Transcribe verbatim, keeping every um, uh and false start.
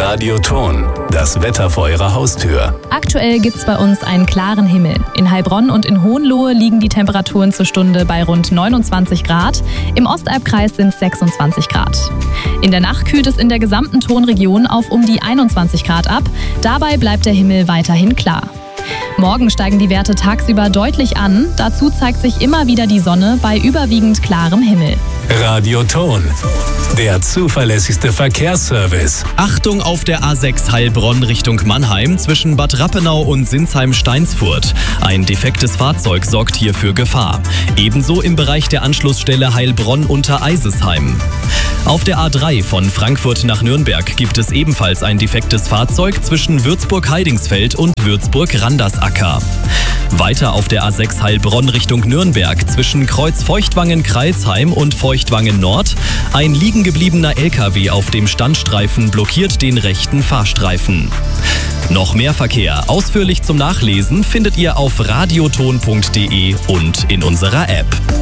Radioton, das Wetter vor Ihrer Haustür. Aktuell gibt's bei uns einen klaren Himmel. In Heilbronn und in Hohenlohe liegen die Temperaturen zur Stunde bei rund neunundzwanzig Grad. Im Ostalbkreis sind es sechsundzwanzig Grad. In der Nacht kühlt es in der gesamten Tonregion auf um die einundzwanzig Grad ab. Dabei bleibt der Himmel weiterhin klar. Morgen steigen die Werte tagsüber deutlich an. Dazu zeigt sich immer wieder die Sonne bei überwiegend klarem Himmel. Radioton, der zuverlässigste Verkehrsservice. Achtung auf der A sechs Heilbronn Richtung Mannheim zwischen Bad Rappenau und Sinsheim-Steinsfurt. Ein defektes Fahrzeug sorgt hier für Gefahr. Ebenso im Bereich der Anschlussstelle Heilbronn unter Eisesheim. Auf der A drei von Frankfurt nach Nürnberg gibt es ebenfalls ein defektes Fahrzeug zwischen Würzburg-Heidingsfeld und Würzburg-Randersacker. Weiter auf der A sechs Heilbronn Richtung Nürnberg zwischen Kreuz Feuchtwangen-Kreilsheim und Feuchtwangen-Nord. Ein liegen gebliebener L K W auf dem Standstreifen blockiert den rechten Fahrstreifen. Noch mehr Verkehr ausführlich zum Nachlesen findet ihr auf radioton punkt de und in unserer App.